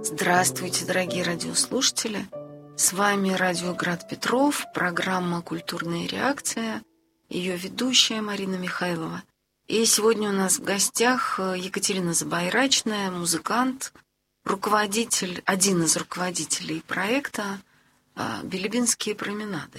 Здравствуйте, дорогие радиослушатели! С вами радио Град Петров, программа «Культурная реакция», ее ведущая Марина Михайлова. И сегодня у нас в гостях Екатерина Забайрачная, музыкант, руководитель, один из руководителей проекта «Билибинские променады»,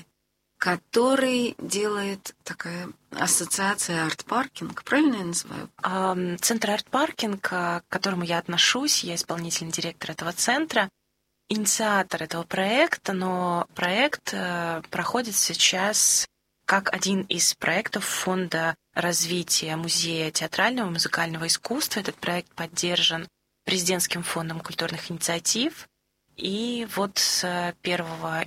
который делает такая ассоциация «Арт-паркинг». Правильно я называю? Центр «Арт-паркинг», к которому я отношусь, я исполнительный директор этого центра, инициатор этого проекта, но проект проходит сейчас как один из проектов Фонда развития Музея театрального и музыкального искусства. Этот проект поддержан Президентским фондом культурных инициатив. И вот с 1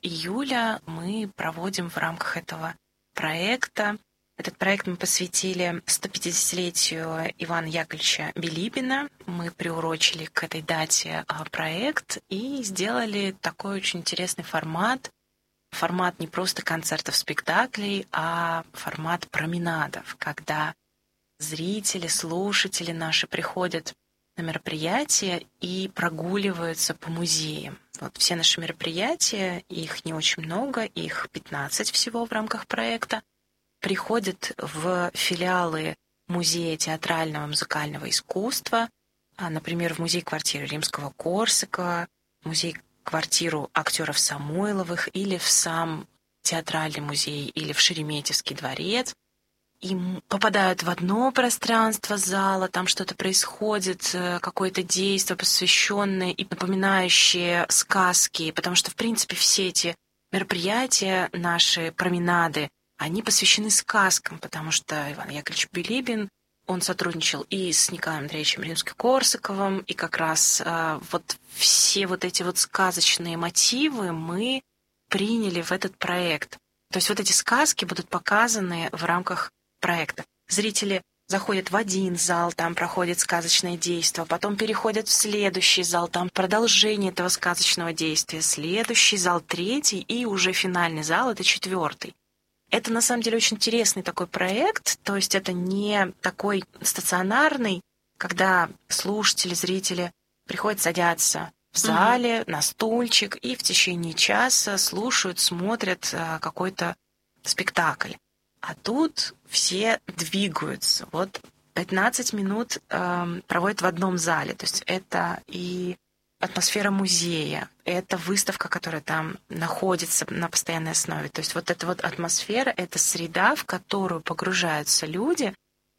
июля мы проводим в рамках этого проекта. Этот проект мы посвятили 150-летию Ивана Яковлевича Билибина. Мы приурочили к этой дате проект и сделали такой очень интересный формат. Формат не просто концертов, спектаклей, а формат променадов, когда зрители, слушатели наши приходят на мероприятия и прогуливаются по музеям. Вот все наши мероприятия, их не очень много, их 15 всего в рамках проекта, приходят в филиалы Музея театрального и музыкального искусства, например, в музей-квартиру Римского-Корсакова, музей-квартиру актеров Самойловых или в сам театральный музей, или в Шереметьевский дворец. И попадают в одно пространство зала, там что-то происходит, какое-то действие, посвященное и напоминающее сказки, потому что, в принципе, все эти мероприятия, наши променады, они посвящены сказкам, потому что Иван Яковлевич Билибин, он сотрудничал и с Николаем Андреевичем Римским-Корсаковым, и как раз вот все вот эти вот сказочные мотивы мы приняли в этот проект. То есть вот эти сказки будут показаны в рамках проекта. Зрители заходят в один зал, там проходит сказочное действие, потом переходят в следующий зал, там продолжение этого сказочного действия, следующий зал, третий, и уже финальный зал — это четвертый. Это на самом деле очень интересный такой проект, то есть это не такой стационарный, когда слушатели, зрители приходят, садятся в зале на стульчик и в течение часа слушают, смотрят какой-то спектакль. А тут все двигаются. Вот 15 минут проводят в одном зале. То есть это и атмосфера музея, это выставка, которая там находится на постоянной основе. То есть вот эта вот атмосфера, это среда, в которую погружаются люди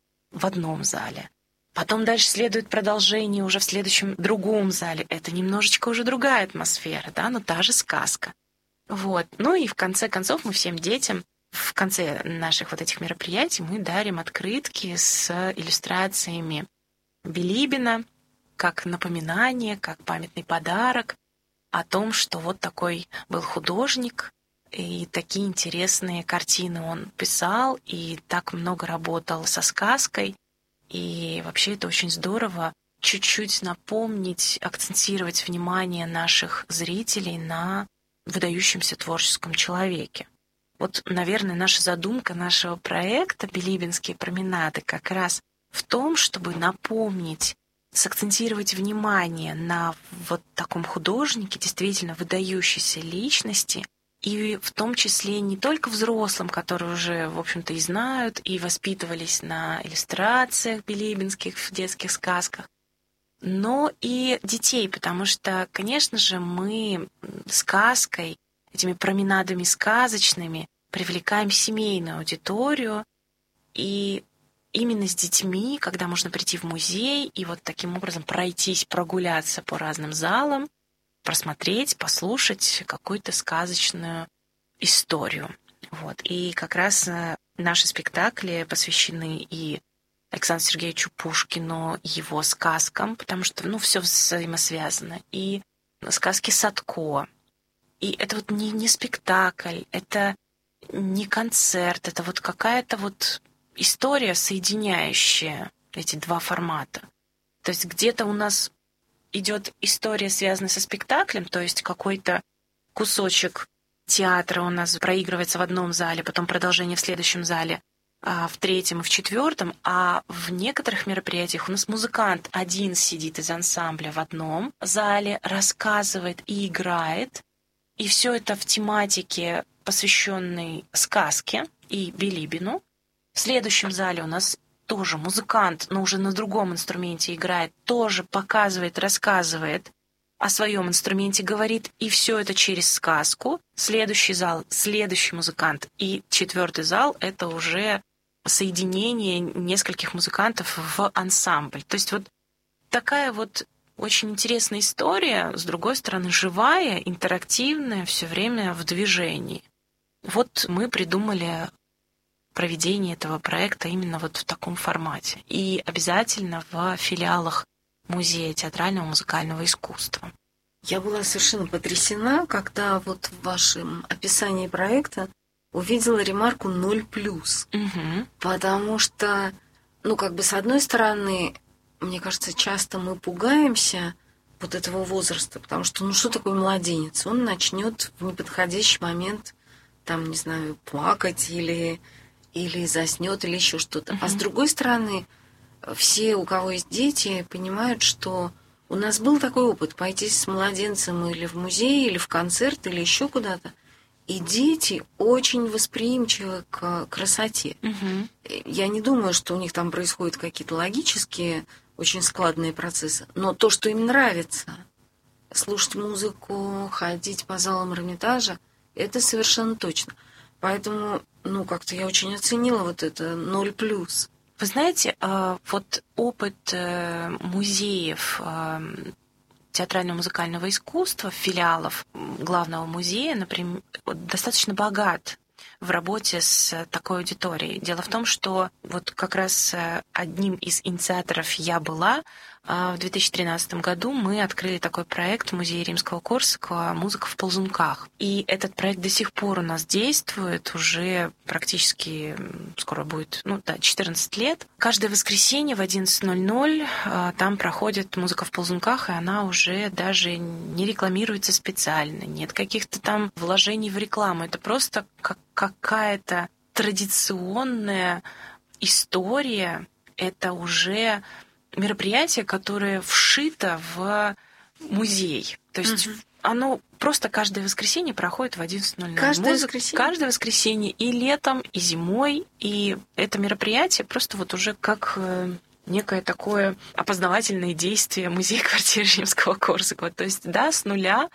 в одном зале. Потом дальше следует продолжение уже в следующем другом зале. Это немножечко уже другая атмосфера, да, но та же сказка. Вот. Ну и в конце концов мы всем детям в конце наших вот этих мероприятий мы дарим открытки с иллюстрациями Билибина, как напоминание, как памятный подарок о том, что вот такой был художник, и такие интересные картины он писал, и так много работал со сказкой. И вообще это очень здорово чуть-чуть напомнить, акцентировать внимание наших зрителей на выдающемся творческом человеке. Вот, наверное, наша задумка нашего проекта «Билибинские променады» как раз в том, чтобы напомнить, сакцентировать внимание на вот таком художнике, действительно выдающейся личности, и в том числе не только взрослым, которые уже, в общем-то, и знают, и воспитывались на иллюстрациях билибинских в детских сказках, но и детей, потому что, конечно же, мы сказкой, этими променадами сказочными привлекаем семейную аудиторию, и именно с детьми, когда можно прийти в музей и вот таким образом пройтись, прогуляться по разным залам, просмотреть, послушать какую-то сказочную историю. Вот. И как раз наши спектакли посвящены и Александру Сергеевичу Пушкину, его сказкам, потому что, все взаимосвязано, и сказки Садко. И это вот не спектакль, это не концерт, это вот какая-то вот история, соединяющая эти два формата. То есть где-то у нас идет история, связанная со спектаклем, то есть какой-то кусочек театра у нас проигрывается в одном зале, потом продолжение в следующем зале. в третьем и в четвертом, а в некоторых мероприятиях у нас музыкант один сидит из ансамбля в одном зале, рассказывает и играет, и все это в тематике, посвященной сказке и Билибину. В следующем зале у нас тоже музыкант, но уже на другом инструменте играет, тоже показывает, рассказывает о своем инструменте, говорит, и все это через сказку. Следующий зал, следующий музыкант, и четвертый зал — это уже соединение нескольких музыкантов в ансамбль. То есть вот такая вот очень интересная история, с другой стороны, живая, интерактивная, все время в движении. Вот мы придумали проведение этого проекта именно вот в таком формате. И обязательно в филиалах Музея театрального музыкального искусства. Я была совершенно потрясена, когда вот в вашем описании проекта увидела ремарку 0+. Угу. Потому что, с одной стороны, мне кажется, часто мы пугаемся вот этого возраста, потому что, что такое младенец? Он начнет в неподходящий момент, плакать или заснет, или еще что-то. А с другой стороны, все, у кого есть дети, понимают, что у нас был такой опыт пойти с младенцем или в музей, или в концерт, или еще куда-то. И дети очень восприимчивы к красоте. Я не думаю, что у них там происходят какие-то логические, очень складные процессы. Но то, что им нравится, слушать музыку, ходить по залам Эрмитажа, это совершенно точно. Поэтому, я очень оценила вот это 0+. Вы знаете, вот опыт музеев театрального музыкального искусства, филиалов главного музея, например, достаточно богат в работе с такой аудиторией. Дело в том, что вот как раз одним из инициаторов я была. В 2013 году мы открыли такой проект в Музее Римского-Корсакова «Музыка в ползунках». И этот проект до сих пор у нас действует уже практически, скоро будет, 14 лет. Каждое воскресенье в 11:00 там проходит «Музыка в ползунках», и она уже даже не рекламируется специально. Нет каких-то там вложений в рекламу. Это просто какая-то традиционная история. Это уже мероприятие, которое вшито в музей. То есть оно просто каждое воскресенье проходит в 11:00. Каждое воскресенье и летом, и зимой. И это мероприятие просто вот уже как некое такое опознавательное действие музея-квартиры Римского-Корсакова. То есть, с нуля,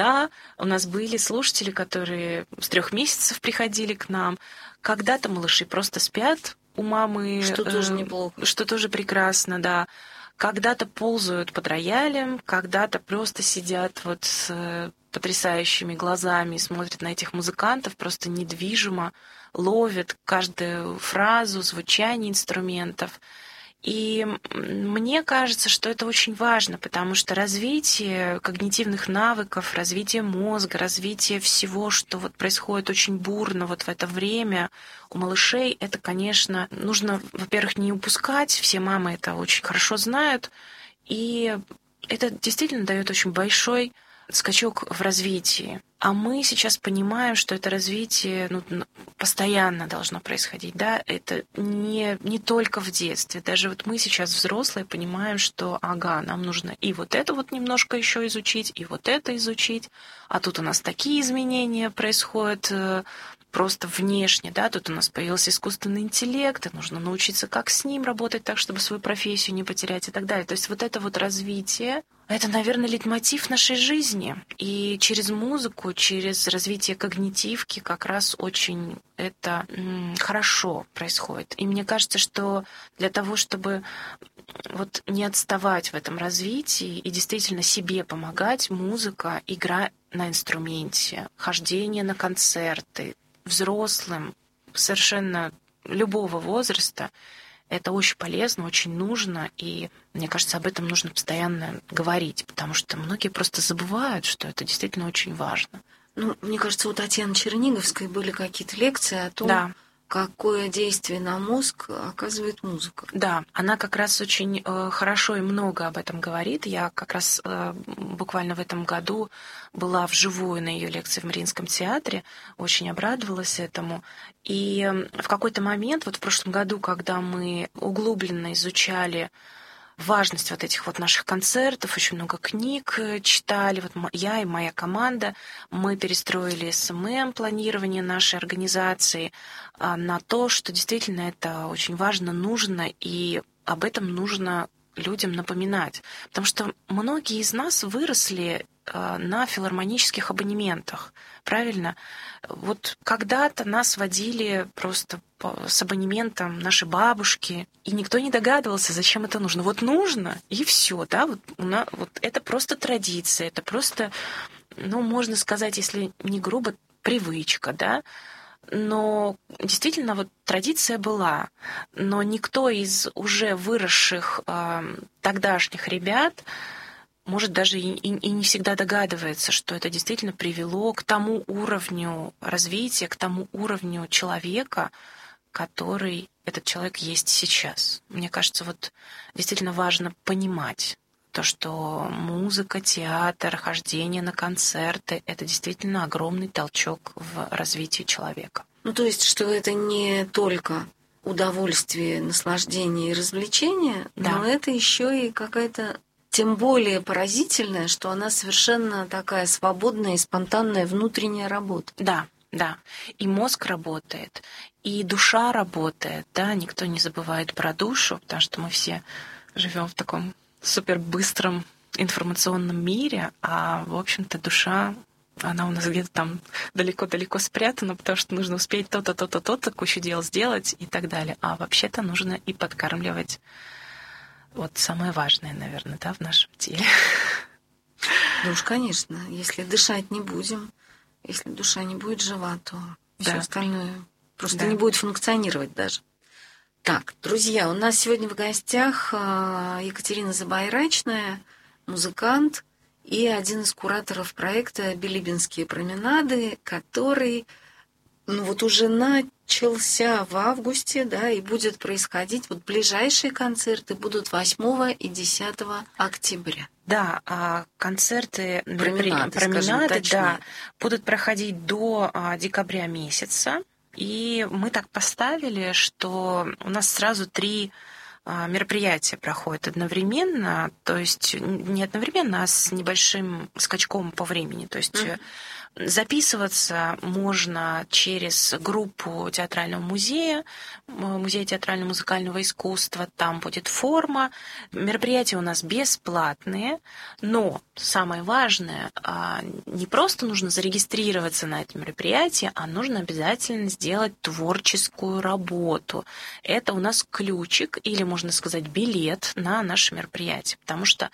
у нас были слушатели, которые с 3 месяцев приходили к нам. Когда-то малыши просто спят у мамы. Что тоже неплохо. Что тоже прекрасно, да. Когда-то ползают под роялем, когда-то просто сидят вот с потрясающими глазами и смотрят на этих музыкантов, просто недвижимо ловят каждую фразу, звучание инструментов. И мне кажется, что это очень важно, потому что развитие когнитивных навыков, развитие мозга, развитие всего, что вот происходит очень бурно вот в это время у малышей, это, конечно, нужно, во-первых, не упускать, все мамы это очень хорошо знают, и это действительно дает очень большой скачок в развитии. А мы сейчас понимаем, что это развитие постоянно должно происходить. Да? Это не только в детстве. Даже вот мы сейчас взрослые понимаем, что нам нужно и вот это вот немножко еще изучить, и вот это изучить. А тут у нас такие изменения происходят просто внешне, да, тут у нас появился искусственный интеллект, и нужно научиться, как с ним работать так, чтобы свою профессию не потерять и так далее. То есть вот это вот развитие, это, наверное, лейтмотив нашей жизни. И через музыку, через развитие когнитивки как раз очень это хорошо происходит. И мне кажется, что для того, чтобы вот не отставать в этом развитии и действительно себе помогать, музыка, игра на инструменте, хождение на концерты, взрослым, совершенно любого возраста, это очень полезно, очень нужно, и мне кажется, об этом нужно постоянно говорить, потому что многие просто забывают, что это действительно очень важно. Мне кажется, у Татьяны Черниговской были какие-то лекции о том, какое действие на мозг оказывает музыка. Да, она как раз очень хорошо и много об этом говорит. Я как раз буквально в этом году была вживую на ее лекции в Мариинском театре, очень обрадовалась этому. И в какой-то момент, вот в прошлом году, когда мы углубленно изучали важность вот этих вот наших концертов, очень много книг читали. Вот я и моя команда, мы перестроили СММ, планирование нашей организации на то, что действительно это очень важно, нужно, и об этом нужно людям напоминать. Потому что многие из нас выросли на филармонических абонементах, правильно? Вот когда-то нас водили просто с абонементом наши бабушки, и никто не догадывался, зачем это нужно. Вот нужно, и все, да, вот это просто традиция, это просто, ну, можно сказать, если не грубо, привычка, да, но действительно вот традиция была, но никто из уже выросших тогдашних ребят может даже и не всегда догадывается, что это действительно привело к тому уровню развития, к тому уровню человека, который этот человек есть сейчас. Мне кажется, вот действительно важно понимать то, что музыка, театр, хождение на концерты — это действительно огромный толчок в развитии человека. Ну, то есть, что это не только удовольствие, наслаждение и развлечение, да. Но это еще и какая-то, тем более поразительная, что она совершенно такая свободная и спонтанная внутренняя работа. Да. Да, и мозг работает, и душа работает, да, никто не забывает про душу, потому что мы все живем в таком супербыстром информационном мире, а, в общем-то, душа, она у нас где-то там далеко-далеко спрятана, потому что нужно успеть то-то, то-то, то-то, кучу дел сделать и так далее. А вообще-то нужно и подкармливать вот самое важное, наверное, да, в нашем теле. Ну уж, конечно, если дышать не будем, если душа не будет жива, то все остальное просто не будет функционировать даже. Так, друзья, у нас сегодня в гостях Екатерина Забайрачная, музыкант и один из кураторов проекта «Билибинские променады», который вот уже начался в августе, да, и будет происходить. Вот ближайшие концерты будут 8 и 10 октября. Да, концерты, променады, да, будут проходить до декабря месяца. И мы так поставили, что у нас сразу 3 мероприятия проходят одновременно, то есть не одновременно, а с небольшим скачком по времени. То есть записываться можно через группу театрального музея, музея театрально-музыкального искусства, там будет форма. Мероприятия у нас бесплатные, но самое важное, не просто нужно зарегистрироваться на это мероприятие, а нужно обязательно сделать творческую работу. Это у нас ключик, или, можно сказать, билет на наше мероприятие, потому что,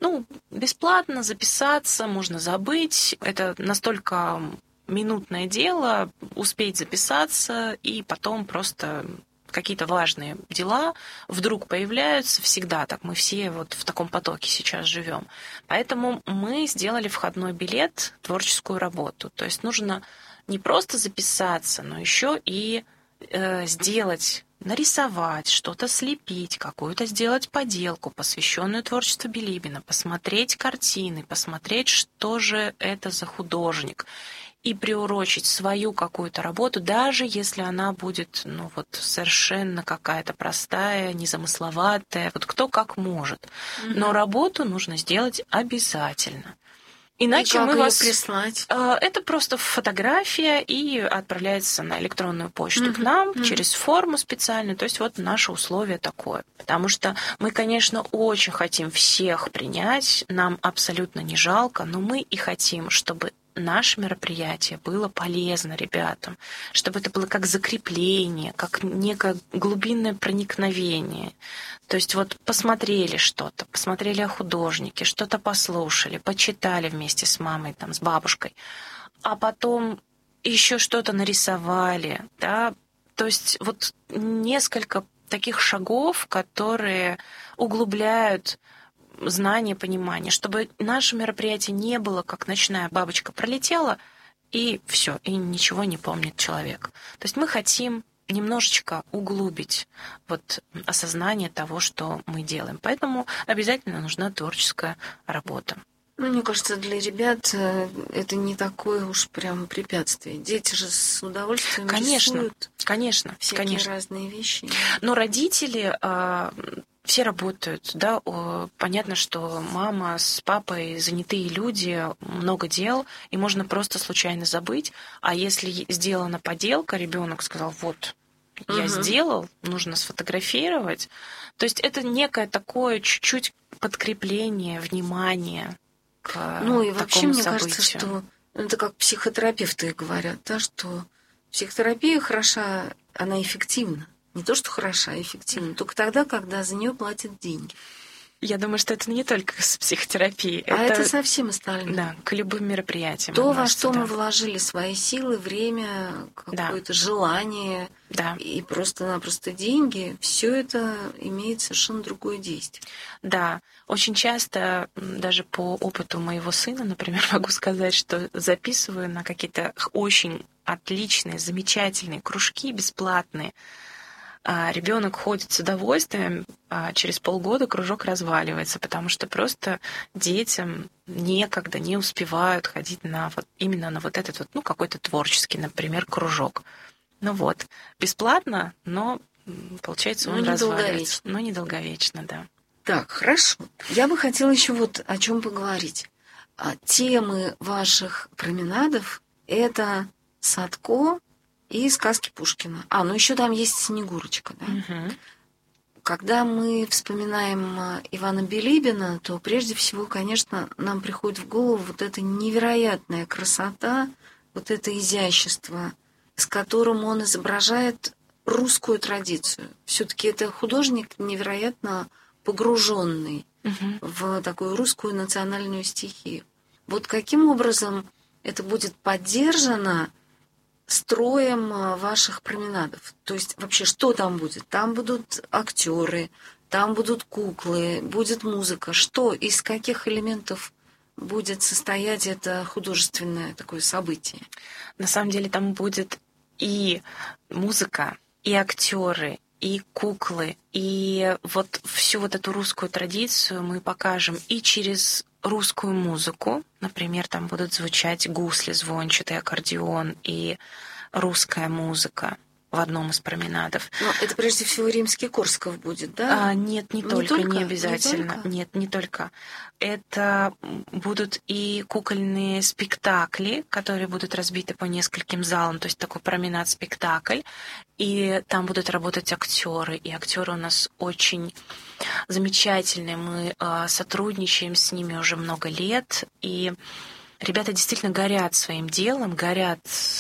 бесплатно записаться, можно забыть, это настолько минутное дело, успеть записаться, и потом просто какие-то важные дела вдруг появляются, всегда так, мы все вот в таком потоке сейчас живем. Поэтому мы сделали входной билет, творческую работу. То есть нужно не просто записаться, но еще и сделать, нарисовать, что-то слепить, какую-то сделать поделку, посвященную творчеству Билибина, посмотреть картины, посмотреть, что же это за художник, и приурочить свою какую-то работу, даже если она будет, совершенно какая-то простая, незамысловатая, вот кто как может. Но работу нужно сделать обязательно. Иначе мы вас прислать? Это просто фотография и отправляется на электронную почту к нам через форму специальную. То есть вот наше условие такое. Потому что мы, конечно, очень хотим всех принять, нам абсолютно не жалко, но мы и хотим, чтобы наше мероприятие было полезно ребятам, чтобы это было как закрепление, как некое глубинное проникновение. То есть вот посмотрели что-то, посмотрели о художнике, что-то послушали, почитали вместе с мамой, с бабушкой, а потом еще что-то нарисовали, да. То есть вот несколько таких шагов, которые углубляют знание, понимание, чтобы наше мероприятие не было, как ночная бабочка пролетела, и все, и ничего не помнит человек. То есть мы хотим немножечко углубить вот осознание того, что мы делаем. Поэтому обязательно нужна творческая работа. Ну, мне кажется, для ребят это не такое уж прям препятствие. Дети же с удовольствием рисуют. Конечно, всякие разные вещи. Но родители все работают, да. Понятно, что мама с папой занятые люди, много дел, и можно просто случайно забыть. А если сделана поделка, ребенок сказал: вот, я сделал, нужно сфотографировать. То есть это некое такое чуть-чуть подкрепление, внимание к ну и вообще, такому мне событию. Кажется, что это как психотерапевты говорят, да, что психотерапия хороша, она эффективна. Не то, что хороша, а эффективна. Только тогда, когда за нее платят деньги. Я думаю, что это не только с психотерапией. А это со всем остальным. Да, к любым мероприятиям. То, во что мы вложили свои силы, время, какое-то желание и просто-напросто деньги, все это имеет совершенно другое действие. Да, очень часто, даже по опыту моего сына, например, могу сказать, что записываю на какие-то очень отличные, замечательные кружки бесплатные. Ребенок ходит с удовольствием, а через полгода кружок разваливается, потому что просто детям некогда, не успевают ходить именно на вот этот вот, какой-то творческий, например, кружок. Бесплатно, но получается он разваливается. Но недолговечно, да. Так, хорошо. Я бы хотела еще вот о чем поговорить. Темы ваших променадов — это Садко и сказки Пушкина. Ну еще там есть Снегурочка, да? Угу. Когда мы вспоминаем Ивана Билибина, то прежде всего, конечно, нам приходит в голову вот эта невероятная красота, вот это изящество, с которым он изображает русскую традицию. Все-таки это художник невероятно погруженный в такую русскую национальную стихию. Вот каким образом это будет поддержано строем ваших променадов? То есть вообще что там будет? Там будут актеры, там будут куклы, будет музыка. Что, из каких элементов будет состоять это художественное такое событие? На самом деле там будет и музыка, и актеры, и куклы, и вот всю вот эту русскую традицию мы покажем и через русскую музыку. Например, там будут звучать гусли, звончатый аккордеон и русская музыка в одном из променадов. Но это прежде всего Римский-Корсаков будет, да? Нет, не только, не обязательно. Нет, не только. Это будут и кукольные спектакли, которые будут разбиты по нескольким залам, то есть такой променад-спектакль. И там будут работать актеры. И актеры у нас очень замечательные. Мы сотрудничаем с ними уже много лет. И ребята действительно горят своим делом, горят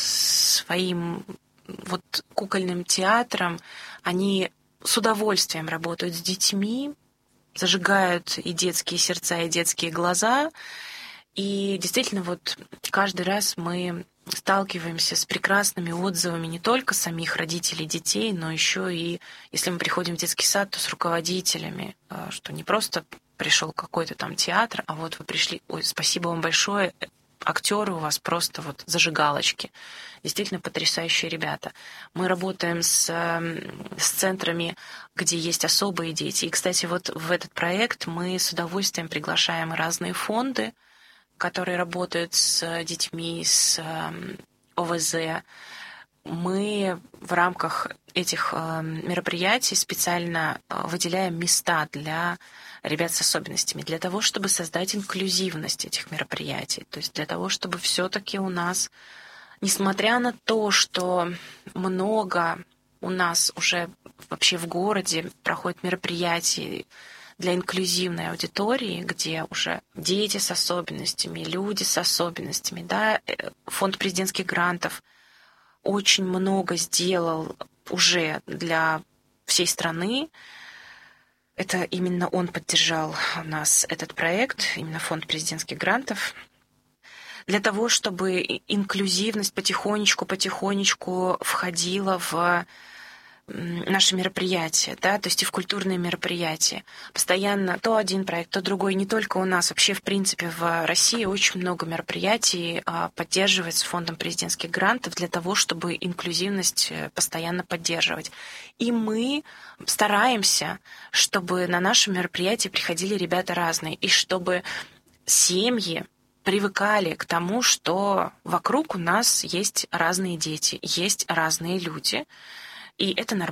своим кукольным театром. Они с удовольствием работают с детьми, зажигают и детские сердца, и детские глаза. И действительно, каждый раз мы сталкиваемся с прекрасными отзывами не только самих родителей детей, но еще и, если мы приходим в детский сад, то с руководителями, что не просто пришел какой-то там театр, а вы пришли, спасибо вам большое, актеры у вас просто зажигалочки. Действительно потрясающие ребята. Мы работаем с центрами, где есть особые дети. И, кстати, в этот проект мы с удовольствием приглашаем разные фонды, которые работают с детьми с ОВЗ. Мы в рамках этих мероприятий специально выделяем места для ребят с особенностями, для того, чтобы создать инклюзивность этих мероприятий. То есть для того, чтобы все-таки у нас, несмотря на то, что много у нас уже вообще в городе проходит мероприятий для инклюзивной аудитории, где уже дети с особенностями, люди с особенностями, да, фонд президентских грантов очень много сделал уже для всей страны. Это именно он поддержал у нас этот проект, именно фонд президентских грантов, для того, чтобы инклюзивность потихонечку входила в наши мероприятия, да, то есть и в культурные мероприятия. Постоянно то один проект, то другой. Не только у нас, вообще, в принципе, в России очень много мероприятий поддерживается фондом президентских грантов для того, чтобы инклюзивность постоянно поддерживать. И мы стараемся, чтобы на наши мероприятия приходили ребята разные, и чтобы семьи привыкали к тому, что вокруг у нас есть разные дети, есть разные люди, и это нормально.